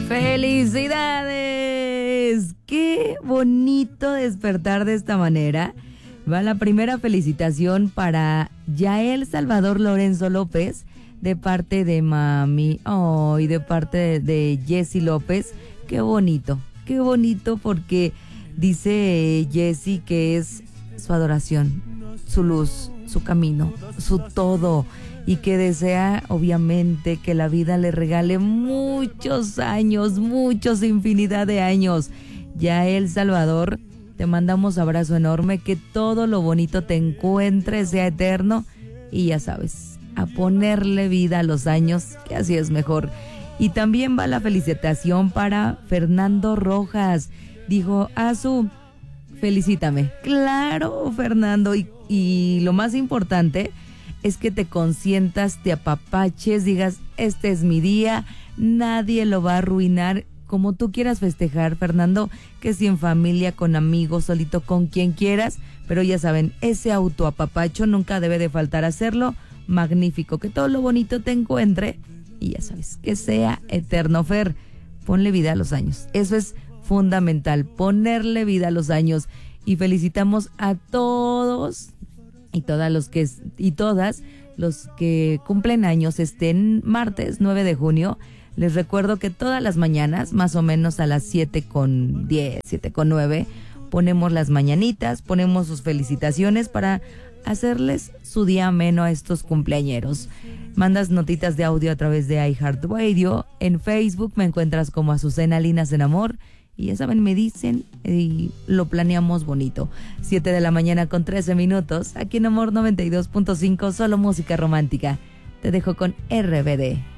¡Felicidades! ¡Qué bonito despertar de esta manera! Va la primera felicitación para Yael Salvador Lorenzo López, de parte de mami, y de parte de Jessy López. Qué bonito porque dice Jessy que es su adoración, su luz, su camino, su todo, y que desea obviamente que la vida le regale muchos años, infinidad de años. Yael Salvador, te mandamos abrazo enorme, que todo lo bonito te encuentre, sea eterno, y ya sabes, a ponerle vida a los años, que así es mejor. Y también va la felicitación para Fernando Rojas. Dijo, Azu, felicítame. Claro, Fernando, y lo más importante es que te consientas, te apapaches, digas, este es mi día, nadie lo va a arruinar, como tú quieras festejar, Fernando, que si en familia, con amigos, solito, con quien quieras, pero ya saben, ese autoapapacho nunca debe de faltar hacerlo. Magnífico, que todo lo bonito te encuentre, y ya sabes, que sea eterno. Fer, ponle vida a los años, eso es fundamental, ponerle vida a los años. Y felicitamos a todos y todas los que cumplen años este martes 9 de junio. Les recuerdo que todas las mañanas, más o menos a las 7:10, 7:09, ponemos las mañanitas, ponemos sus felicitaciones para hacerles su día ameno a estos cumpleañeros. Mandas notitas de audio a través de iHeartRadio. En Facebook me encuentras como Azucena Linas en Amor. Y ya saben, me dicen y lo planeamos bonito. 7:13 aquí en Amor 92.5, solo música romántica. Te dejo con RBD.